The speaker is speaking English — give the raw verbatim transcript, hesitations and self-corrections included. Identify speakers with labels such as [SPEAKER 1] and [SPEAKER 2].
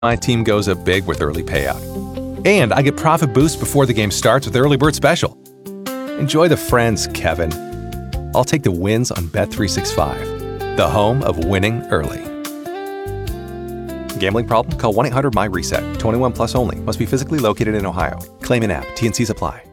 [SPEAKER 1] My team goes up big with early payout. And I get profit boost before the game starts with Early Bird Special. Enjoy the friends, Kevin. I'll take the wins on Bet three sixty-five, the home of winning early. Gambling problem? Call one eight hundred M Y RESET. twenty-one plus only. Must be physically located in Ohio. Claim in app. T N Cs apply.